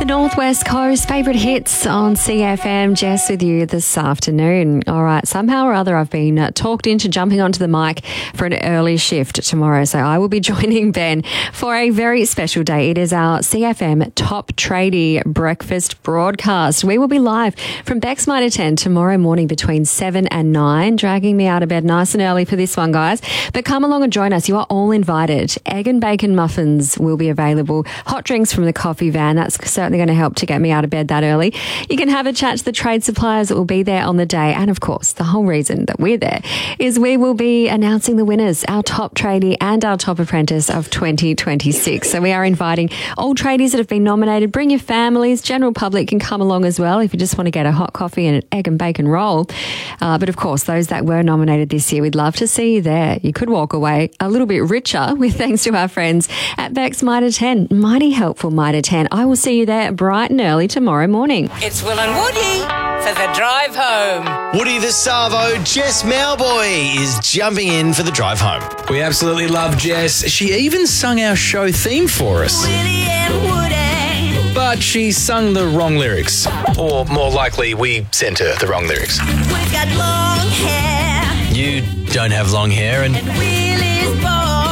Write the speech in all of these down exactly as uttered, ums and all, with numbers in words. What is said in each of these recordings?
Northwest Coast, favourite hits on C F M. Jess with you this afternoon. All right, somehow or other I've been uh, talked into jumping onto the mic for an early shift tomorrow. So I will be joining Ben for a very special day. It is our C F M Top Tradie Breakfast broadcast. We will be live from Beck's Mitre ten tomorrow morning between seven and nine, dragging me out of bed nice and early for this one, guys. But come along and join us. You are all invited. Egg and bacon muffins will be available. Hot drinks from the coffee van. That's certainly going to help to get me out of bed that early. You can have a chat to the trade suppliers that will be there on the day. And of course, the whole reason that we're there is we will be announcing the winners, our top tradie and our top apprentice of twenty twenty-six. So we are inviting all tradies that have been nominated. Bring your families. General public can come along as well if you just want to get a hot coffee and an egg and bacon roll. Uh, but of course, those that were nominated this year, we'd love to see you there. You could walk away a little bit richer with thanks to our friends at Beck's Mitre ten. Mighty helpful Mitre ten. I will see you there bright and early tomorrow morning. It's Will and Woody for the drive home. Woody the Savo, Jess Mowboy is jumping in for the drive home. We absolutely love Jess. She even sung our show theme for us. Willie and Woody. But she sung the wrong lyrics. Or more likely, we sent her the wrong lyrics. We've got long hair. You don't have long hair and And Willie's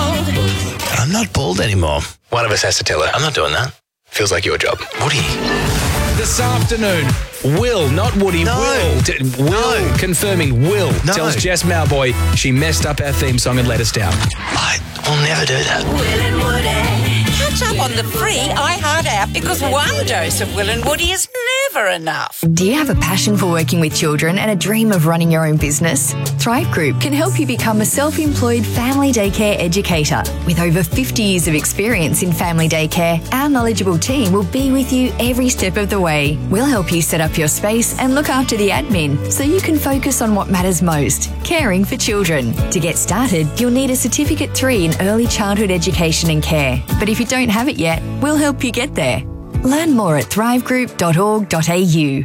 bald. I'm not bald anymore. One of us has to tell her. I'm not doing that. Feels like your job. Woody. This afternoon, Will, not Woody, No. Will. D- Will, No. confirming Will, No. tells Jess Mowboy she messed up our theme song and let us down. I will never do that. Will and Woody. Catch up on the free iHeart app because one dose of Will and Woody is never enough. Do you have a passion for working with children and a dream of running your own business? Thrive Group can help you become a self-employed family daycare educator. With over fifty years of experience in family daycare, our knowledgeable team will be with you every step of the way. We'll help you set up your space and look after the admin so you can focus on what matters most, caring for children. To get started, you'll need a Certificate three in Early Childhood Education and Care. But if you don't have it yet, we'll help you get there. Learn more at thrive group dot org dot a u.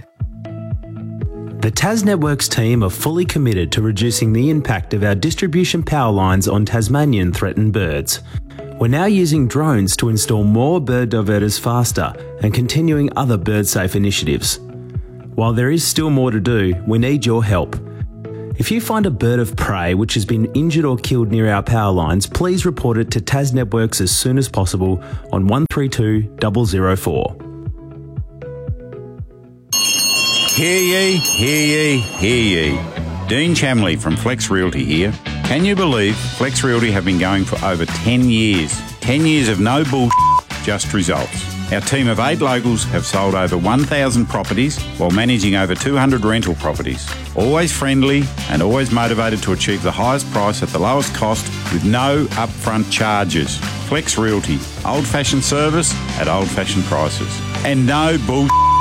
The Tas Networks team are fully committed to reducing the impact of our distribution power lines on Tasmanian threatened birds. We're now using drones to install more bird diverters faster and continuing other bird-safe initiatives. While there is still more to do, we need your help. If you find a bird of prey which has been injured or killed near our power lines, please report it to Tas Networks as soon as possible on one three two zero zero four. Hear ye, hear ye, hear ye. Dean Chamley from Flex Realty here. Can you believe Flex Realty have been going for over ten years? ten years of no bull, just results. Our team of eight locals have sold over one thousand properties while managing over two hundred rental properties. Always friendly and always motivated to achieve the highest price at the lowest cost with no upfront charges. Flex Realty, old-fashioned service at old-fashioned prices. And no bull.